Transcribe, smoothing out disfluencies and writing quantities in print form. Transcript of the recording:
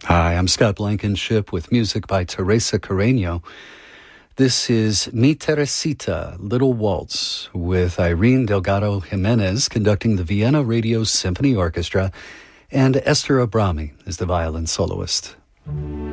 Hi, I'm Scott Blankenship with music by Teresa Carreño. This is Mi Teresita, Little Waltz, with Irene Delgado Jimenez conducting the Vienna Radio Symphony Orchestra, and Esther Abrami is the violin soloist.